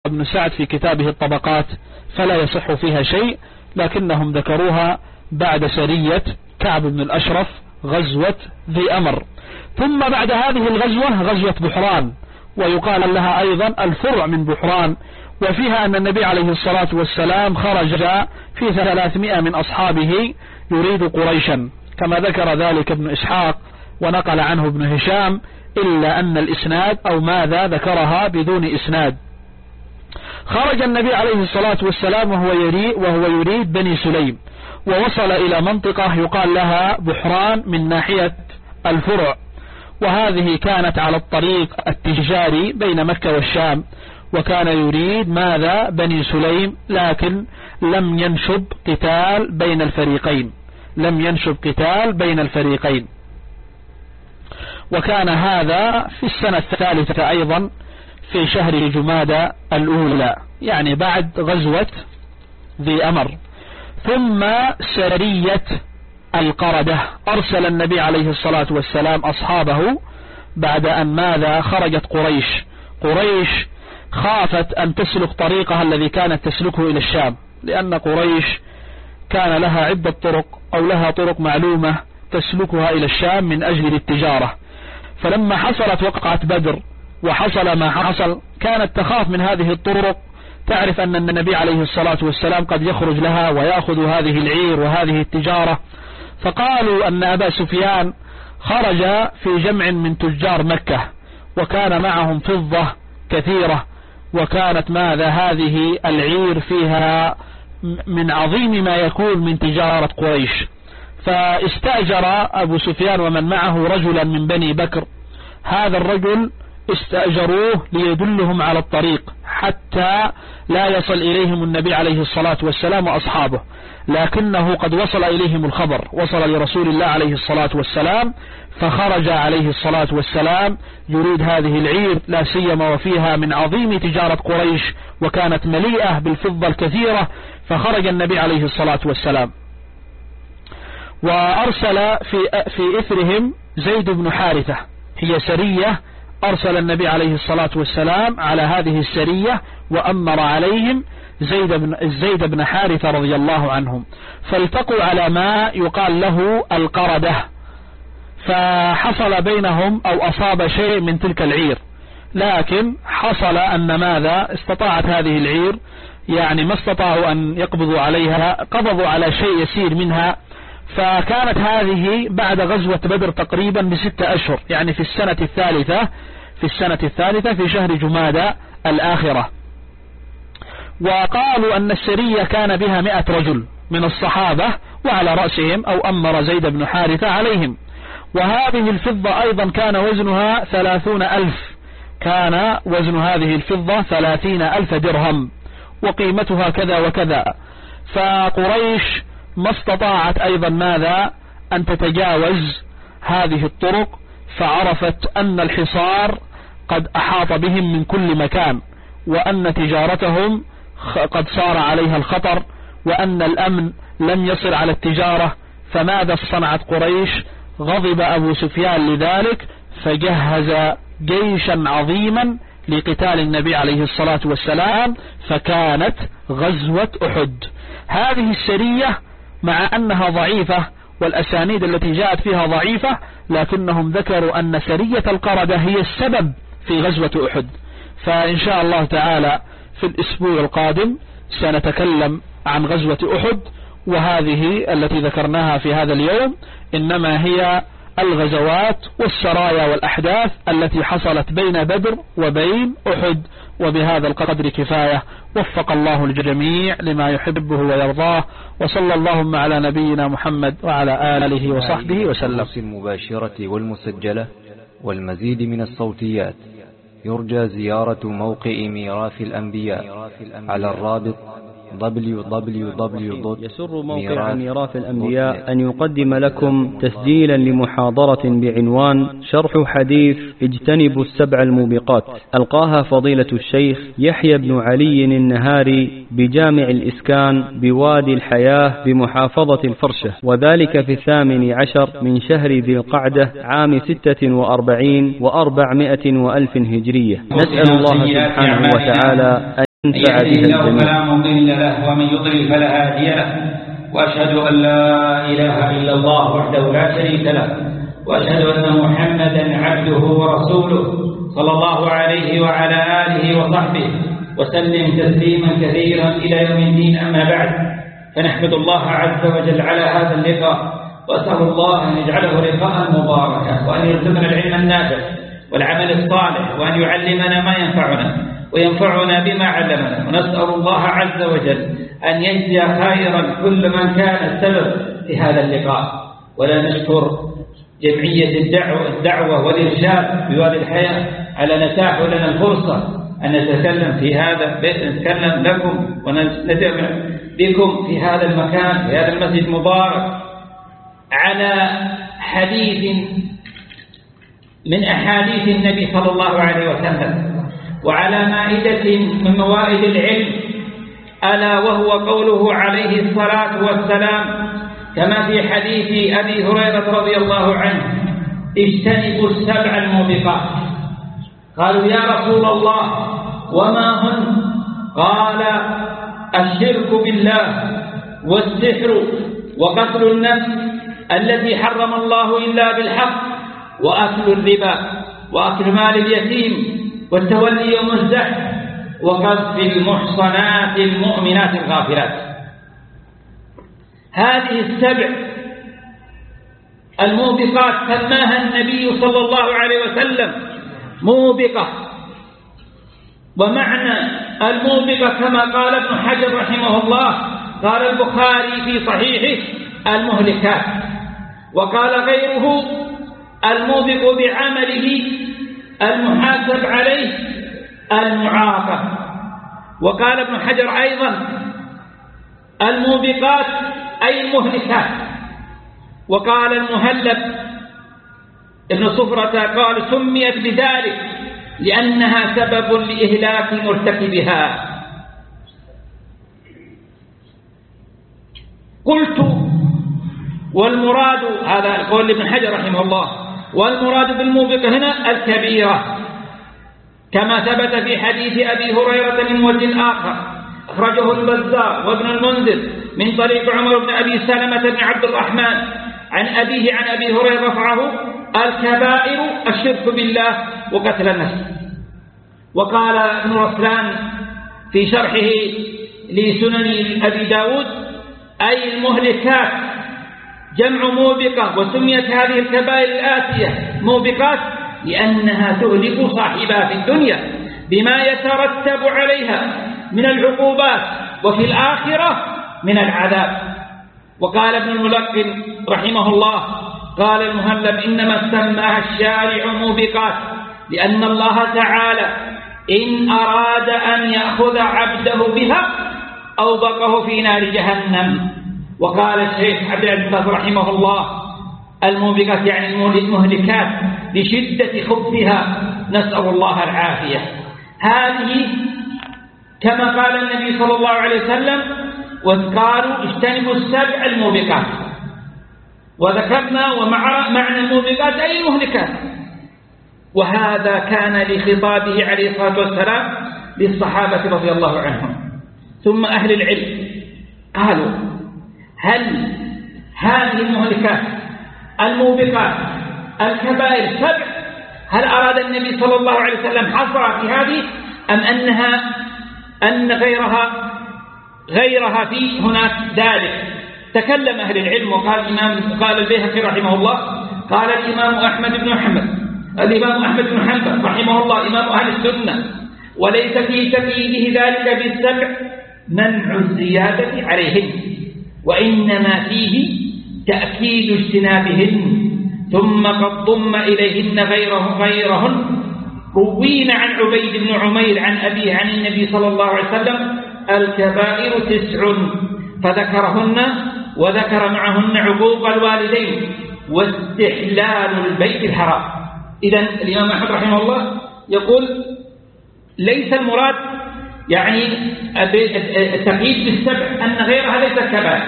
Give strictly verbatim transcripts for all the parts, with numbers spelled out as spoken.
ابن سعد في كتابه الطبقات فلا يصح فيها شيء، لكنهم ذكروها بعد سرية كعب بن الأشرف غزوة ذي أمر. ثم بعد هذه الغزوة غزوة بحران، ويقال لها أيضا الفرع من بحران، وفيها أن النبي عليه الصلاة والسلام خرج في ثلاثمائة من أصحابه يريد قريشا، كما ذكر ذلك ابن إسحاق ونقل عنه ابن هشام، إلا أن الإسناد أو ماذا ذكرها بدون إسناد. خرج النبي عليه الصلاة والسلام وهو يريد, وهو يريد بني سليم، ووصل إلى منطقة يقال لها بحران من ناحية الفرع، وهذه كانت على الطريق التجاري بين مكة والشام، وكان يريد ماذا بني سليم، لكن لم ينشب قتال بين الفريقين لم ينشب قتال بين الفريقين وكان هذا في السنة الثالثة أيضا في شهر جمادى الأولى، يعني بعد غزوة ذي أمر. ثم سرية القردة، أرسل النبي عليه الصلاة والسلام أصحابه بعد أن ماذا خرجت قريش قريش خافت أن تسلك طريقها الذي كانت تسلكه إلى الشام، لأن قريش كان لها عدة طرق أو لها طرق معلومة تسلكها إلى الشام من أجل التجارة. فلما حصلت وقعة بدر وحصل ما حصل كانت تخاف من هذه الطرق، تعرف أن النبي عليه الصلاة والسلام قد يخرج لها ويأخذ هذه العير وهذه التجارة. فقالوا أن أبا سفيان خرج في جمع من تجار مكة وكان معهم فضة كثيرة، وكانت ماذا هذه العير فيها من عظيم ما يكون من تجارة قريش. فاستأجر أبو سفيان ومن معه رجلا من بني بكر، هذا الرجل استأجروه ليدلهم على الطريق حتى لا يصل إليهم النبي عليه الصلاة والسلام وأصحابه، لكنه قد وصل إليهم الخبر، وصل لرسول الله عليه الصلاة والسلام، فخرج عليه الصلاة والسلام يريد هذه العير، لا سيما وفيها من عظيم تجارة قريش وكانت مليئة بالفضة الكثيرة. فخرج النبي عليه الصلاة والسلام وأرسل في, في إثرهم زيد بن حارثة، هي سرية أرسل النبي عليه الصلاة والسلام على هذه السرية وأمر عليهم زيد بن, زيد بن حارثة رضي الله عنهم، فالتقوا على ما يقال له القردة، فحصل بينهم أو أصاب شيء من تلك العير، لكن حصل أن ماذا استطاعت هذه العير، يعني ما استطاعوا أن يقبضوا عليها، قبضوا على شيء يسير منها. فكانت هذه بعد غزوة بدر تقريبا بستة أشهر، يعني في السنة الثالثة في السنة الثالثة في شهر جمادى الآخرة. وقالوا أن السرية كان بها مئة رجل من الصحابة وعلى رأسهم أو أمر زيد بن حارثة عليهم. وهذه الفضة أيضا كان وزنها ثلاثون ألف، كان وزن هذه الفضة ثلاثين ألف درهم وقيمتها كذا وكذا. فقريش ما استطاعت أيضا ماذا أن تتجاوز هذه الطرق، فعرفت أن الحصار قد أحاط بهم من كل مكان، وأن تجارتهم قد صار عليها الخطر، وأن الأمن لم يصل على التجارة. فماذا صنعت قريش؟ غضب أبو سفيان لذلك فجهز جيشا عظيما لقتال النبي عليه الصلاة والسلام، فكانت غزوة أحد. هذه السرية مع أنها ضعيفة والأسانيد التي جاءت فيها ضعيفة، لكنهم ذكروا أن سرية القردة هي السبب في غزوة أحد. فإن شاء الله تعالى في الأسبوع القادم سنتكلم عن غزوة أحد، وهذه التي ذكرناها في هذا اليوم إنما هي الغزوات والسرايا والأحداث التي حصلت بين بدر وبين أحد. وبهذا القدر كفاية، وفق الله الجميع لما يحبه ويرضاه، وصلى اللهم على نبينا محمد وعلى آله وصحبه وسلم. المباشرة والمسجلة والمزيد من الصوتيات يرجى زيارة موقع ميراث الأنبياء على الرابط دبليو دبليو دبليو دوت يسر موقع ميراث الأنبياء أن يقدم لكم تسجيلا لمحاضرة بعنوان شرح حديث اجتنبوا السبع الموبقات، ألقاها فضيلة الشيخ يحيى بن علي النهاري بجامع الإسكان بوادي الحياة بمحافظة الفرشة، وذلك في الثامن عشر من شهر ذي القعدة عام ستة وأربعين وأربعمائة وألف هجرية. نسأل الله سبحانه وتعالى ينفع بها الجميع. فلا مضل له ومن يضلل فلا هادي له، وأشهد أن لا إله إلا الله وحده لا شريك له، وأشهد أن محمدا عبده ورسوله صلى الله عليه وعلى آله وصحبه وسلم تسليما كثيرا إلى يوم الدين. أما بعد، فنحمد الله عز وجل على هذا اللقاء، وأسأل الله أن يجعله لقاء مباركا، وأن يرزقنا العلم النافع والعمل الصالح، وأن يعلمنا ما ينفعنا وينفعنا بما علمنا. ونسأل الله عز وجل أن يجزي خيرا كل من كان السبب في هذا اللقاء. ولا نشكر جمعية الدعوة, الدعوة والإرشاد بوادي الحياة على نتاح لنا الفرصة أن نتكلم في هذا نتكلم لكم ونجمع بكم في هذا المكان، في هذا المسجد المبارك، على حديث من أحاديث النبي صلى الله عليه وسلم، وعلى مائدة من موائد العلم، ألا وهو قوله عليه الصلاة والسلام كما في حديث أبي هريرة رضي الله عنه: اجتنبوا السبع الموبقات. قالوا: يا رسول الله وما هن؟ قال: الشرك بالله، والسحر، وقتل النفس التي حرم الله إلا بالحق، وأكل الربا، وأكل مال اليتيم، والتولي يوم الزحف، وقذف المحصنات المؤمنات الغافلات. هذه السبع الموبقات سماها النبي صلى الله عليه وسلم موبقة. ومعنى الموبقة كما قال ابن حجر رحمه الله، قال البخاري في صحيحه: المهلكات. وقال غيره: الموبق بعمله المحاسب عليه المعاقب. وقال ابن حجر أيضا: الموبقات أي المهلكات. وقال المهلب ابن صفرة قال: سميت بذلك لأنها سبب لإهلاك مرتكبها. قلت: والمراد، هذا قول ابن حجر رحمه الله، والمراد بالموبقة هنا الكبيرة، كما ثبت في حديث أبي هريرة من وجه آخر أخرجه البزار وابن المنذر من طريق عمر بن أبي سلمة بن عبد الرحمن عن أبيه عن أبي هريرة رفعه: الكبائر الشرك بالله وقتل النفس. وقال ابن رسلان في شرحه لسنن أبي داود: أي المهلكات جمع موبقة. وسميت هذه الكبائر الآتية موبقات لأنها تهلك صاحبها في الدنيا بما يترتب عليها من العقوبات، وفي الآخرة من العذاب. وقال ابن الملقن رحمه الله: قال المهلب: إنما سماها الشارع موبقات لأن الله تعالى إن أراد أن يأخذ عبده بها أوبقه في نار جهنم. وقال الشيخ عبد العزيز رحمه الله: الموبقات يعني المهلكات لشدة خبثها، نسأل الله العافية. هذه كما قال النبي صلى الله عليه وسلم: وقالوا اجتنبوا السبع الموبقات. وذكرنا ومعنى الموبقات أي المهلكات. وهذا كان لخطابه عليه الصلاة والسلام للصحابة رضي الله عنهم. ثم أهل العلم قالوا: هل هذه المهلكات الموبقات الكبائر سبع، هل أراد النبي صلى الله عليه وسلم حصرها في هذه، أم أنها أن غيرها غيرها في هناك ذلك؟ تكلم أهل العلم. وقال الإمام قال البيهقي رحمه الله: قال الإمام أحمد بن محمد الإمام أحمد بن حنبل رحمه الله إمام أهل السنة: وليس في تقييده ذلك بالسبع منع الزيادة عليهن، وإنما فيه تأكيد اجتنابهن، ثم قد ضم إليهن غيره غيرهن. روينا عن عبيد بن عمير عن أبيه عن النبي صلى الله عليه وسلم: الكبائر تسع، فذكرهن وذكر معهن عقوق الوالدين واستحلال البيت الحرام. إذن الإمام أحمد رحمه الله يقول: ليس المراد يعني التقييد بالسبع أن غيرها ليس كبائر،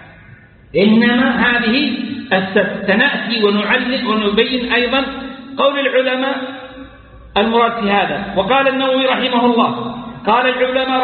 إنما هذه سنأتي ونعلم ونبين أيضا قول العلماء المراد في هذا. وقال النووي رحمه الله: قال العلماء